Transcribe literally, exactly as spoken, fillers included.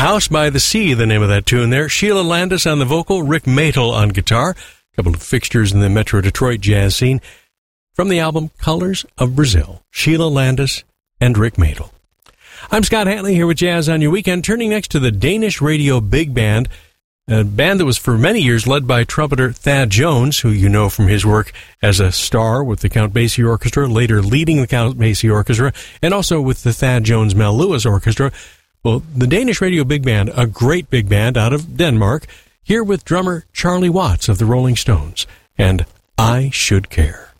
House by the Sea, the name of that tune there. Sheila Landis on the vocal, Rick Matel on guitar. A couple of fixtures in the Metro Detroit jazz scene. From the album Colors of Brazil, Sheila Landis and Rick Matel. I'm Scott Hatley here with Jazz on Your Weekend, turning next to the Danish Radio Big Band, a band that was for many years led by trumpeter Thad Jones, who you know from his work as a star with the Count Basie Orchestra, later leading the Count Basie Orchestra, and also with the Thad Jones Mel Lewis Orchestra. Well, the Danish Radio Big Band, a great big band out of Denmark, here with drummer Charlie Watts of the Rolling Stones, and I Should Care.